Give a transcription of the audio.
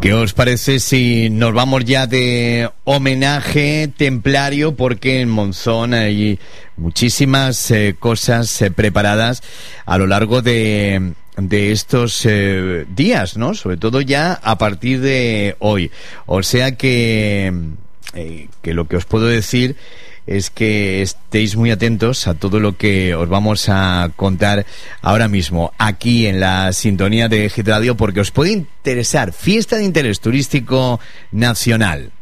¿Qué os parece si nos vamos ya de homenaje templario? Porque en Monzón hay muchísimas cosas preparadas a lo largo de estos días, ¿no? Sobre todo ya a partir de hoy. O sea que lo que os puedo decir es que estéis muy atentos a todo lo que os vamos a contar ahora mismo aquí en la sintonía de Hit Radio, porque os puede interesar. Fiesta de interés turístico nacional.